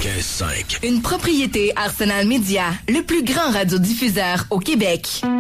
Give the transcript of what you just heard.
95.5. Une propriété Arsenal Média, le plus grand radiodiffuseur au Québec.